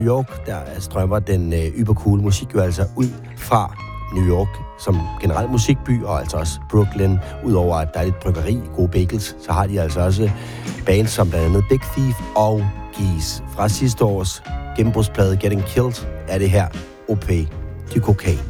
New York, der strømmer den ybercool musik jo altså ud fra New York som generel musikby, og altså også Brooklyn. Udover at der er lidt bryggeri, gode bagels, så har de altså også bands som blandt andet Big Thief og Geese. Fra sidste års gennembrudsplade Getting Killed er det her OP du Cocaine.